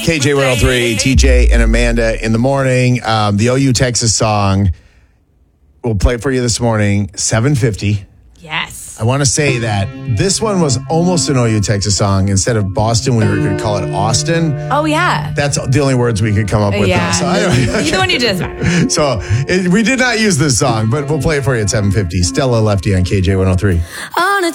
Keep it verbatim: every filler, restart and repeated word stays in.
K J one oh three, T J and Amanda in the morning. Um, the O U Texas song, we'll play it for you this morning, seven fifty. Yes. I want to say that this one was almost an O U Texas song. Instead of Boston, we were going to call it Austin. Oh, yeah. That's the only words we could come up with. Yeah. So, I, Either one you did is better. so it, we did not use this song, but we'll play it for you at seven fifty. Stella Lefty on K J one oh three. On a